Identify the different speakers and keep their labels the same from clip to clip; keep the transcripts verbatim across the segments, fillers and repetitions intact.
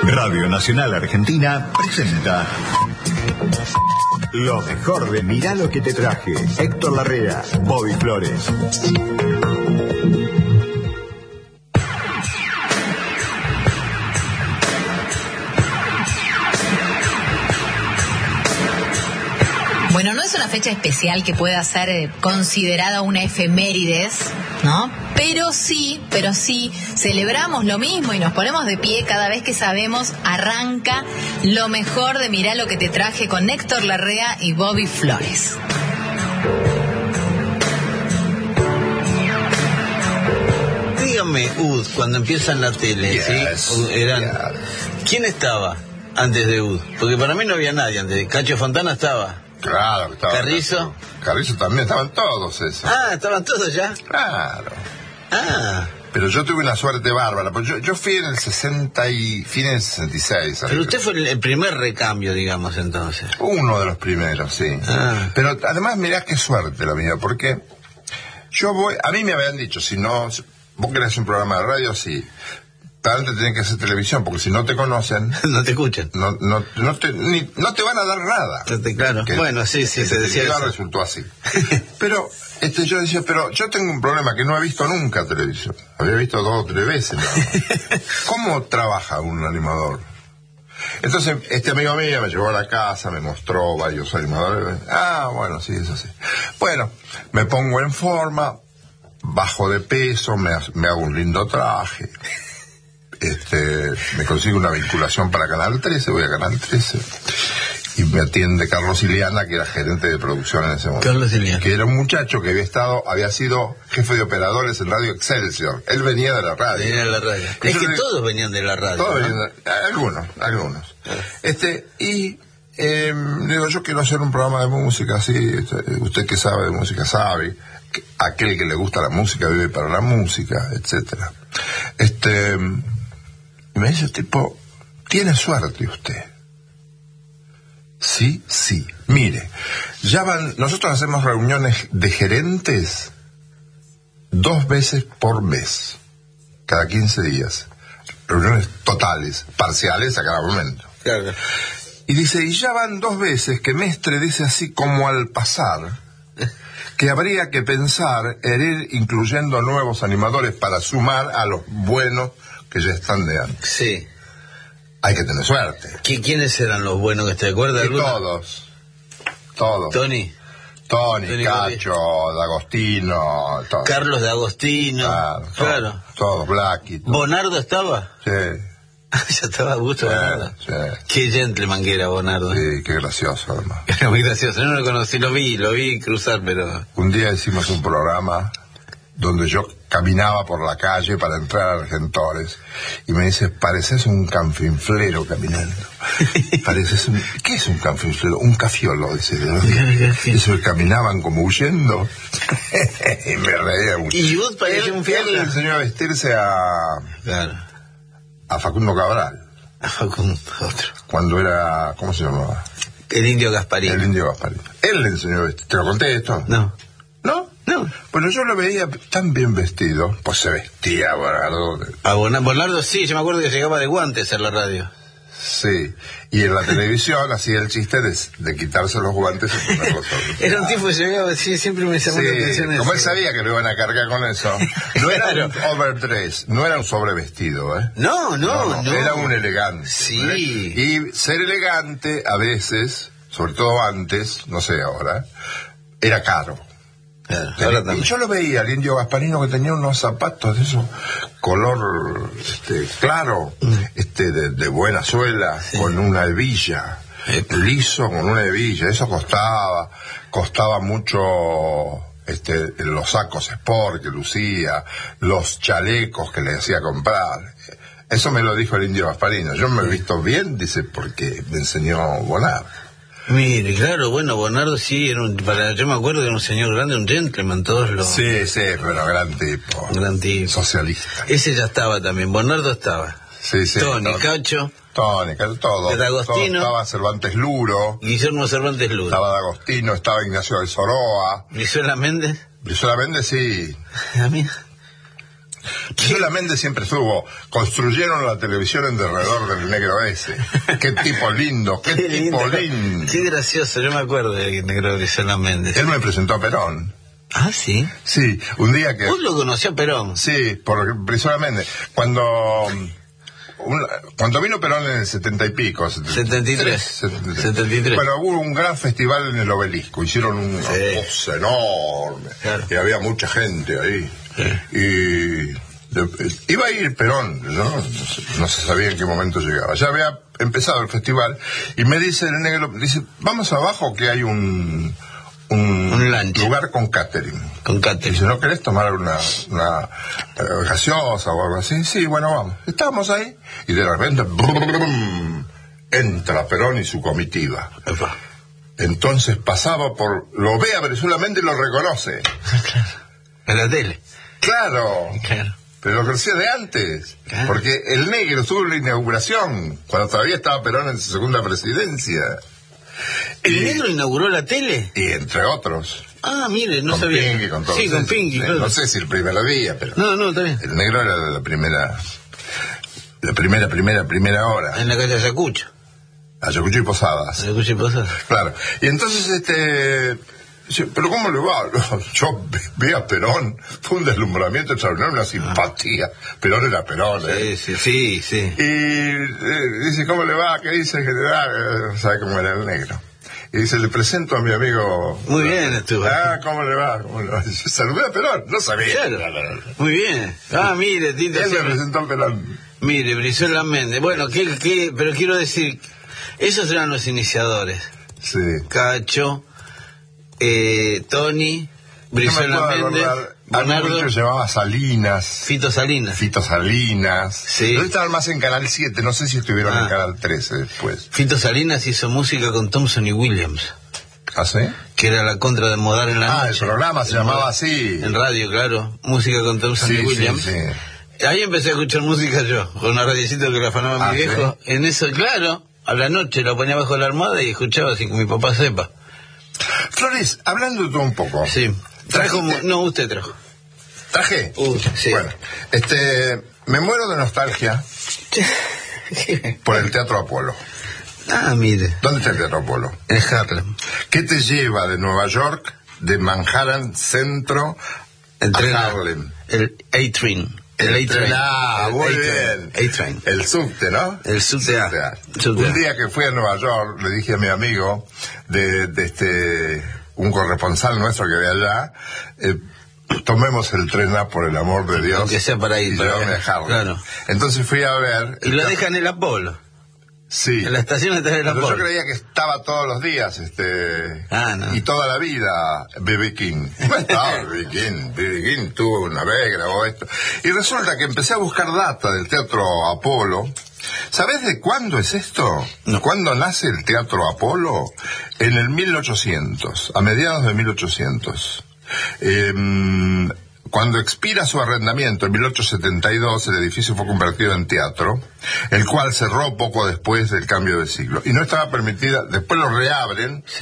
Speaker 1: Radio Nacional Argentina presenta lo mejor de Mirá lo que te traje. Héctor Larrea, Bobby Flores.
Speaker 2: Bueno, no es una fecha especial que pueda ser considerada una efemérides, ¿no? Pero sí, pero sí, celebramos lo mismo y nos ponemos de pie cada vez que sabemos arranca lo mejor de Mirá lo que te traje con Héctor Larrea y Bobby Flores.
Speaker 3: Dígame, U D, cuando empieza en la tele, yes, ¿sí? Eran... yes. ¿Quién estaba antes de U D? Porque para mí no había nadie antes. Cacho Fontana estaba.
Speaker 4: Claro, estaba.
Speaker 3: ¿Carrizo?
Speaker 4: Carrizo también, estaban todos esos.
Speaker 3: Ah, ¿estaban todos ya?
Speaker 4: Claro.
Speaker 3: Ah.
Speaker 4: Pero yo tuve una suerte bárbara, porque yo, yo fui en el sesenta y... fines del sesenta y seis.
Speaker 3: Pero usted fue el primer recambio, digamos, entonces.
Speaker 4: Uno de los primeros, sí.
Speaker 3: Ah.
Speaker 4: Pero además, mirá qué suerte la mía, porque yo voy... A mí me habían dicho, si no... Vos querés un programa de radio, sí. Antes tenés que hacer televisión, porque si no te conocen...
Speaker 3: no te escuchan.
Speaker 4: No, no, no, te, ni, no te van a dar nada.
Speaker 3: Claro. Que, bueno, sí, sí, se decía eso.
Speaker 4: Resultó así. Pero este, yo decía, pero yo tengo un problema que no he visto nunca televisión. Había visto dos o tres veces. ¿No? ¿Cómo trabaja un animador? Entonces, este amigo mío me llevó a la casa, me mostró varios animadores. Ah, bueno, sí, eso sí. Bueno, me pongo en forma, bajo de peso, me, me hago un lindo traje. Este, me consigo una vinculación para Canal trece, voy a Canal trece y me atiende Carlos Iliana, que era gerente de producción en ese momento.
Speaker 3: Carlos Iliana.
Speaker 4: Que era un muchacho que había estado, había sido jefe de operadores en Radio Excelsior. Él venía de la radio.
Speaker 3: Venía de la radio. Es que le, todos venían de la radio.
Speaker 4: Todos
Speaker 3: ¿no?
Speaker 4: venían de, algunos, algunos. Ah. Este, y eh, digo, yo quiero hacer un programa de música, así, usted que sabe de música sabe, que aquel que le gusta la música vive para la música, etcétera. Este... Y me dice, tipo, tiene suerte usted. Sí, sí. Mire, ya van, nosotros hacemos reuniones de gerentes dos veces por mes, cada quince días. Reuniones totales, parciales a cada momento.
Speaker 3: Claro.
Speaker 4: Y dice, y ya van dos veces que Mestre dice así como al pasar, que habría que pensar en ir incluyendo nuevos animadores para sumar a los buenos que ya están de antes.
Speaker 3: Sí.
Speaker 4: Hay que tener suerte.
Speaker 3: ¿Quiénes eran los buenos que te acuerdas?
Speaker 4: Y todos. Todos.
Speaker 3: Tony.
Speaker 4: Tony,
Speaker 3: Tony
Speaker 4: Cacho, D'Agostino. Todos.
Speaker 3: Carlos D'Agostino.
Speaker 4: Claro. Todos,
Speaker 3: claro.
Speaker 4: Todos, Blackie. Todos.
Speaker 3: ¿Bonardo estaba?
Speaker 4: Sí.
Speaker 3: Ya estaba a gusto,
Speaker 4: sí,
Speaker 3: Bonardo.
Speaker 4: Sí.
Speaker 3: Qué gentleman que era Bonardo.
Speaker 4: Sí, qué gracioso, además.
Speaker 3: Era muy gracioso. No lo conocí, lo vi, lo vi cruzar, pero...
Speaker 4: Un día hicimos un programa donde yo caminaba por la calle para entrar a Argentores y me dice, pareces un canfinflero caminando. Pareces un... ¿Qué es un canfinflero? Un cafiolo, dice. ¿No? Eso que caminaban como huyendo. Y me reía mucho.
Speaker 3: Y Yud parecía un fiel.
Speaker 4: Él le enseñó a vestirse a...
Speaker 3: Claro.
Speaker 4: A Facundo Cabral.
Speaker 3: A Facundo, otro.
Speaker 4: Cuando era... ¿Cómo se llamaba?
Speaker 3: El Indio Gasparino.
Speaker 4: El Indio Gasparino. Él le enseñó a vestir. ¿Te lo conté esto?
Speaker 3: No.
Speaker 4: ¿No?
Speaker 3: No.
Speaker 4: Bueno, yo lo veía tan bien vestido, pues se vestía, Bonardo.
Speaker 3: A Bonardo sí, yo me acuerdo que llegaba de guantes a la radio.
Speaker 4: Sí, y en la televisión hacía el chiste de, de quitarse los guantes y poner los otros.
Speaker 3: Era un tipo que llegaba, sí, siempre me llamó
Speaker 4: sí,
Speaker 3: la atención eso.
Speaker 4: Como él sabía que lo iban a cargar con eso. No era
Speaker 3: claro.
Speaker 4: un overdress, no era un sobrevestido, ¿eh?
Speaker 3: No, no, no. no.
Speaker 4: Era un elegante.
Speaker 3: Sí.
Speaker 4: ¿eh? Y ser elegante a veces, sobre todo antes, no sé ahora, era caro.
Speaker 3: Claro,
Speaker 4: y yo lo veía, el Indio Gasparino, que tenía unos zapatos de esos color este, claro, mm. este de, de buena suela, sí. Con una hebilla, este. liso con una hebilla, eso costaba, costaba mucho este, los sacos sport que lucía, los chalecos que le hacía comprar. Eso me lo dijo el Indio Gasparino. Yo me he visto bien, dice, porque me enseñó Bonardo.
Speaker 3: Mire, claro, bueno, Bonardo sí, era un, para, yo me acuerdo de un señor grande, un gentleman, todos los...
Speaker 4: Sí, sí, pero gran tipo.
Speaker 3: Gran tipo.
Speaker 4: Socialista.
Speaker 3: Ese ya estaba también, Bonardo estaba.
Speaker 4: Sí, sí.
Speaker 3: Tony,
Speaker 4: Tony.
Speaker 3: Cacho.
Speaker 4: Tony, Cacho, todo.
Speaker 3: De D'Agostino.
Speaker 4: Estaba Cervantes Luro.
Speaker 3: Guillermo Cervantes Luro.
Speaker 4: Estaba D'Agostino, estaba Ignacio de Soroa.
Speaker 3: ¿Brizuela Méndez?
Speaker 4: Brizuela Méndez, sí.
Speaker 3: ¿A mí?
Speaker 4: Brizuela Méndez siempre estuvo, construyeron la televisión en derredor del negro ese. Qué tipo lindo, qué, qué tipo lindo. lindo.
Speaker 3: Qué gracioso, yo me acuerdo de negro Brizuela Méndez.
Speaker 4: Él me presentó a Perón.
Speaker 3: Ah, sí.
Speaker 4: Sí, un día que...
Speaker 3: ¿Vos lo conoció a Perón?
Speaker 4: Sí, por Brizuela Méndez. Cuando... Un, cuando vino Perón en el setenta y pico,
Speaker 3: setenta y tres, setenta y tres.
Speaker 4: Bueno, hubo un gran festival en el Obelisco, hicieron una sí. cosa enorme, claro. Y había mucha gente ahí, sí. Y de, iba a ir Perón, ¿no? No se, no se sabía en qué momento llegaba, ya había empezado el festival, y me dice el negro, dice, vamos abajo que hay un... Un, un lugar con catering.
Speaker 3: Con catering.
Speaker 4: Y si no querés tomar una, una uh, gaseosa o algo así, sí, bueno, vamos. Estábamos ahí y de repente brum, entra Perón y su comitiva. Epa. Entonces pasaba por... Lo ve a Brizuela Méndez y lo reconoce.
Speaker 3: Claro. En la tele.
Speaker 4: Claro.
Speaker 3: Claro.
Speaker 4: Pero lo conocía de antes.
Speaker 3: Claro.
Speaker 4: Porque el negro estuvo en la inauguración, cuando todavía estaba Perón en su segunda presidencia.
Speaker 3: ¿El
Speaker 4: y,
Speaker 3: negro inauguró la tele?
Speaker 4: Y entre otros.
Speaker 3: Ah, mire, no
Speaker 4: con
Speaker 3: sabía.
Speaker 4: Pinky, con
Speaker 3: sí, con Pinky, claro.
Speaker 4: No sé si el primer día, pero...
Speaker 3: No, no, está bien.
Speaker 4: El negro era la primera... La primera, primera, primera hora.
Speaker 3: En la calle Ayacucho.
Speaker 4: Ayacucho y Posadas.
Speaker 3: Ayacucho y Posadas.
Speaker 4: Claro. Y entonces, este... Pero ¿cómo le va? Yo vi a Perón, fue un deslumbramiento extraordinario, una simpatía. Ah. Perón era Perón, ¿eh?
Speaker 3: Sí, sí, sí, sí.
Speaker 4: Y eh, dice, ¿cómo le va? ¿Qué dice el general? Eh, ¿Sabe cómo era el negro? Y dice, le presento a mi amigo...
Speaker 3: Muy bien estuvo.
Speaker 4: Ah, ¿cómo le va? ¿Cómo le va? Dice, saludé a Perón, no sabía.
Speaker 3: Claro. Muy bien. Ah, mire, Tito.
Speaker 4: Él me presentó a Perón.
Speaker 3: Mire, Brizuela Méndez. Bueno, ¿qué, qué? Pero quiero decir, esos eran los iniciadores.
Speaker 4: Sí.
Speaker 3: Cacho... Eh, Tony, Brizuela Méndez,
Speaker 4: Bernardo, que se llamaba Salinas.
Speaker 3: Fito Salinas.
Speaker 4: Fito Salinas.
Speaker 3: Sí.
Speaker 4: No estaban más en Canal siete, no sé si estuvieron ah. en Canal trece después.
Speaker 3: Fito Salinas hizo música con Thompson y Williams.
Speaker 4: ¿Ah, sí?
Speaker 3: Que era la contra de Modar en la
Speaker 4: ah,
Speaker 3: noche.
Speaker 4: Ah, el programa se llamaba así.
Speaker 3: En radio, claro. Música con Thompson
Speaker 4: sí,
Speaker 3: y Williams.
Speaker 4: Sí, sí.
Speaker 3: Ahí empecé a escuchar música yo, con una radiocita que la afanaba ah, mi viejo. ¿Sí? En eso, claro, a la noche lo ponía bajo la almohada y escuchaba sin que mi papá sepa.
Speaker 4: Flores, hablando tú un poco.
Speaker 3: Sí. Trajo, no, usted trajo.
Speaker 4: ¿Traje?
Speaker 3: Uh, sí.
Speaker 4: Bueno, este, me muero de nostalgia por el Teatro Apolo.
Speaker 3: Ah, mire.
Speaker 4: ¿Dónde está el Teatro Apolo?
Speaker 3: En Harlem.
Speaker 4: ¿Qué te lleva de Nueva York, de Manhattan Centro, a Harlem?
Speaker 3: El A-Train.
Speaker 4: El A-Train. Ah, muy bien.
Speaker 3: A-Train.
Speaker 4: El subte, ¿no?
Speaker 3: El subte A.
Speaker 4: Un día que fui a Nueva York, le dije a mi amigo, de, de este, un corresponsal nuestro que ve allá, eh, tomemos el tren A por el amor de Dios.
Speaker 3: Aunque sea para ir.
Speaker 4: Y
Speaker 3: para
Speaker 4: a Harlem.
Speaker 3: Claro.
Speaker 4: Entonces fui a ver...
Speaker 3: Y lo dejan en el Apolo.
Speaker 4: Sí.
Speaker 3: En la estación está en el Apolo.
Speaker 4: Pero yo creía que estaba todos los días, este...
Speaker 3: Ah, no.
Speaker 4: Y toda la vida, B B King. No estaba B B King. B B King tuvo una vez, grabó esto. Y resulta que empecé a buscar data del Teatro Apolo. ¿Sabés de cuándo es esto?
Speaker 3: No.
Speaker 4: ¿Cuándo nace el Teatro Apolo? En el mil ochocientos, a mediados de mil ochocientos. Eh, Cuando expira su arrendamiento en mil ochocientos setenta y dos, el edificio fue convertido en teatro, el cual cerró poco después del cambio de siglo. Y no estaba permitida, después lo reabren,
Speaker 3: sí.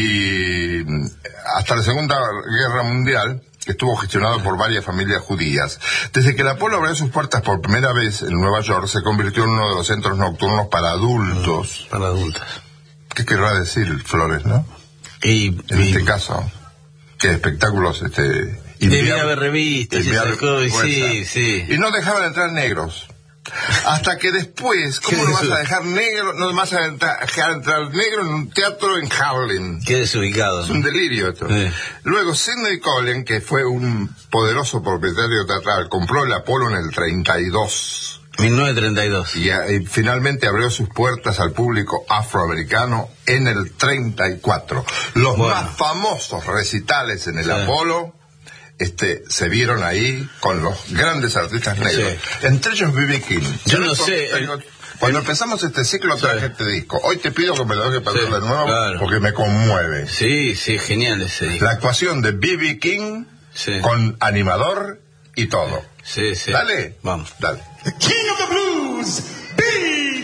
Speaker 4: Y hasta la Segunda Guerra Mundial estuvo gestionado por varias familias judías. Desde que el Apolo abrió sus puertas por primera vez en Nueva York, se convirtió en uno de los centros nocturnos para adultos.
Speaker 3: Para adultos.
Speaker 4: ¿Qué querrá decir, Flores, no?
Speaker 3: Y,
Speaker 4: en
Speaker 3: y...
Speaker 4: este caso, ¿qué espectáculos, este...
Speaker 3: Debía haber revistas y esas cosas, sí, sí.
Speaker 4: Y no dejaban entrar negros. Hasta que después, ¿cómo no vas a dejar negro, no vas a dejar entrar negro en un teatro en Harlem?
Speaker 3: Qué desubicado.
Speaker 4: Es un delirio esto. Sí. Luego, Sidney Collen, que fue un poderoso propietario teatral, compró el Apolo en el treinta y dos.
Speaker 3: mil novecientos treinta y dos.
Speaker 4: Y, y finalmente abrió sus puertas al público afroamericano en el treinta y cuatro. Los bueno. más famosos recitales en el sí. Apolo... Este, se vieron ahí con los grandes artistas negros, sí. Entre ellos B B King.
Speaker 3: Yo, Yo no sé.
Speaker 4: Tengo, el, cuando el, empezamos este ciclo traje sí. este disco. Hoy te pido que me lo dejes pasar sí, de nuevo claro. porque me conmueve.
Speaker 3: Sí, sí, genial ese disco.
Speaker 4: La actuación de B B King sí. con animador y todo.
Speaker 3: Sí, sí.
Speaker 4: Dale.
Speaker 3: Vamos.
Speaker 4: Dale. The King of the Blues, B